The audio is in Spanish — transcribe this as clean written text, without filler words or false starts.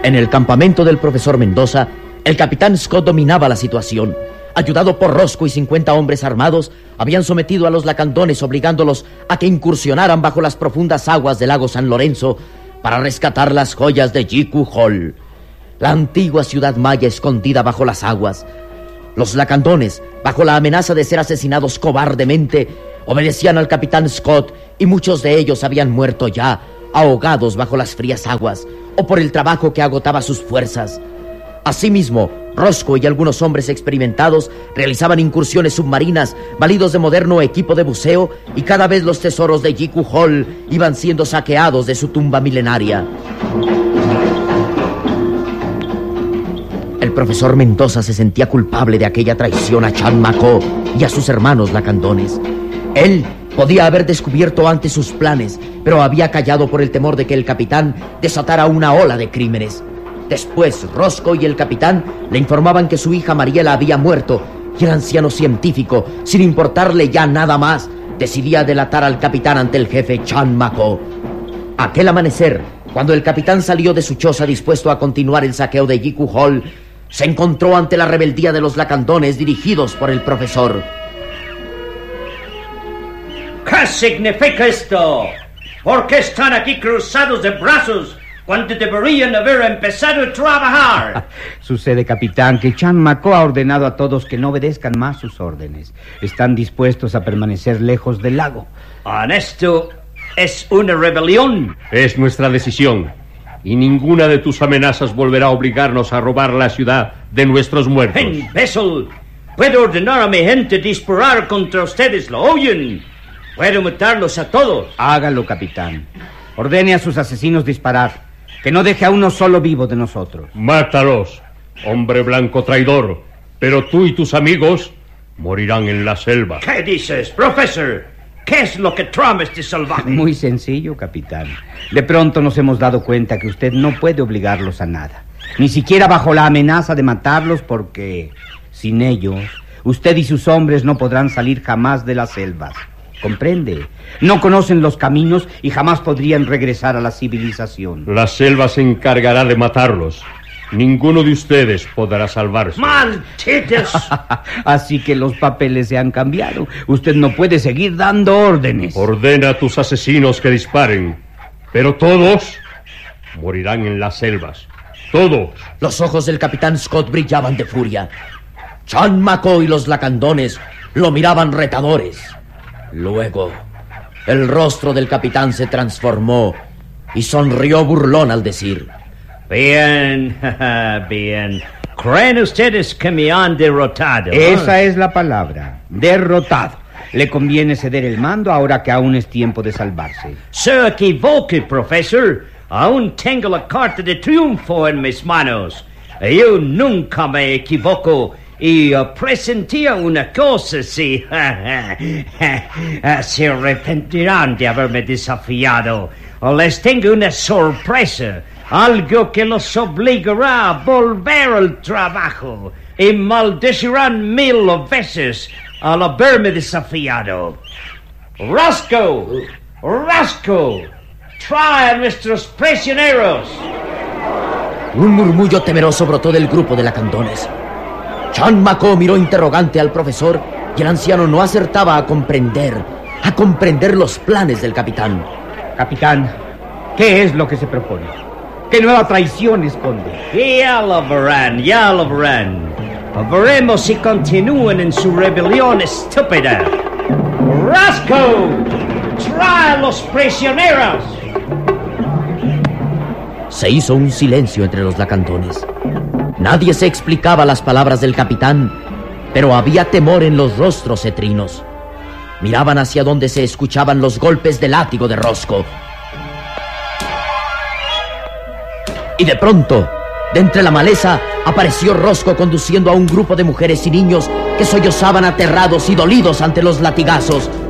En el campamento del profesor Mendoza, el capitán Scott dominaba la situación. Ayudado por Roscoe y 50 hombres armados, habían sometido a los lacandones, obligándolos a que incursionaran bajo las profundas aguas del lago San Lorenzo para rescatar las joyas de Jiku Hall, la antigua ciudad maya escondida bajo las aguas. Los lacandones, bajo la amenaza de ser asesinados cobardemente, obedecían al capitán Scott, y muchos de ellos habían muerto ya, ahogados bajo las frías aguas, o por el trabajo que agotaba sus fuerzas. Asimismo, Roscoe y algunos hombres experimentados realizaban incursiones submarinas, validos de moderno equipo de buceo, y cada vez los tesoros de Jiku Hall iban siendo saqueados de su tumba milenaria. El profesor Mendoza se sentía culpable de aquella traición a Chan Maco y a sus hermanos lacandones. Él podía haber descubierto antes sus planes, pero había callado por el temor de que el capitán desatara una ola de crímenes. Después, Roscoe y el capitán le informaban que su hija Mariela había muerto, y el anciano científico, sin importarle ya nada más, decidía delatar al capitán ante el jefe Chan Maco. Aquel amanecer, cuando el capitán salió de su choza dispuesto a continuar el saqueo de Jiku Hall, se encontró ante la rebeldía de los lacandones dirigidos por el profesor. ¿Qué significa esto? ¿Por qué están aquí cruzados de brazos cuando deberían haber empezado a trabajar? Sucede, capitán, que Chan Maco ha ordenado a todos que no obedezcan más sus órdenes. Están dispuestos a permanecer lejos del lago. ¿Esto es una rebelión? Es nuestra decisión, y ninguna de tus amenazas volverá a obligarnos a robar la ciudad de nuestros muertos. ¡Imbécil! Puedo ordenar a mi gente disparar contra ustedes, ¿lo oyen? Puedo matarlos a todos. Hágalo, capitán. Ordene a sus asesinos disparar. Que no deje a uno solo vivo de nosotros. Mátalos, hombre blanco traidor. Pero tú y tus amigos morirán en la selva. ¿Qué dices, profesor? ¿Qué es lo que trama este salvaje? Muy sencillo, capitán. De pronto nos hemos dado cuenta que usted no puede obligarlos a nada. Ni siquiera bajo la amenaza de matarlos, porque sin ellos, usted y sus hombres no podrán salir jamás de las selvas. ¿Comprende? No conocen los caminos y jamás podrían regresar a la civilización. La selva se encargará de matarlos. Ninguno de ustedes podrá salvarse. ¡Malditos! Así que los papeles se han cambiado. Usted no puede seguir dando órdenes. Ordena a tus asesinos que disparen, pero todos morirán en las selvas. Todos. Los ojos del capitán Scott brillaban de furia. Chan Maco y los lacandones lo miraban retadores. Luego, el rostro del capitán se transformó y sonrió burlón al decir: Bien, bien. ¿Creen ustedes que me han derrotado? Esa es la palabra, derrotado. Le conviene ceder el mando ahora que aún es tiempo de salvarse. Se equivoque, profesor. Aún tengo la carta de triunfo en mis manos. Yo nunca me equivoco. Y presentía una cosa, sí. Se arrepentirán de haberme desafiado. Les tengo una sorpresa. Algo que los obligará a volver al trabajo. Y maldecirán 1000 veces al haberme desafiado. Roscoe, Roscoe, trae a nuestros prisioneros. Un murmullo temeroso brotó del grupo de lacandones. Chan Maco miró interrogante al profesor, y el anciano no acertaba a comprender los planes del capitán. Capitán, ¿qué es lo que se propone? ¿Qué nueva traición esconde? Ya lo verán, ya lo verán. Veremos si continúan en su rebelión estúpida. ¡Roscoe! ¡Trae a los prisioneros! Se hizo un silencio entre los lacandones. Nadie se explicaba las palabras del capitán, pero había temor en los rostros cetrinos. Miraban hacia donde se escuchaban los golpes de látigo de Roscoe. Y de pronto, de entre la maleza, apareció Roscoe conduciendo a un grupo de mujeres y niños que sollozaban aterrados y dolidos ante los latigazos.